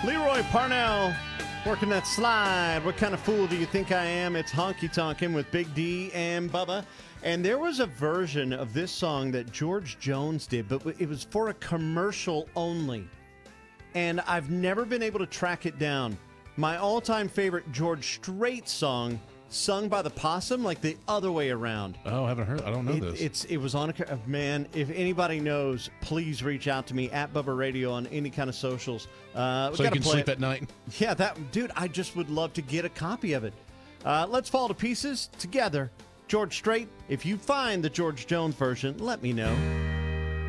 Leroy Parnell working that slide. What kind of fool do you think I am? It's Honky Tonkin' with Big D and Bubba. And there was a version of this song that George Jones did, but it was for a commercial only. And I've never been able to track it down. My all-time favorite George Strait song, sung by the Possum, like the other way around. Oh, I haven't heard. I don't know this. It was on a man. If anybody knows, please reach out to me at Bubba Radio on any kind of socials. So you can sleep at night. Yeah, dude. I just would love to get a copy of it. Let's fall to pieces together. George Strait. If you find the George Jones version, let me know.